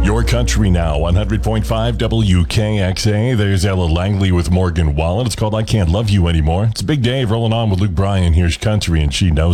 Your Country Now, 100.5 WKXA. There's Ella Langley with Morgan Wallen. It's called I Can't Love You Anymore. It's a big day rolling on with Luke Bryan. Here's Country, and she knows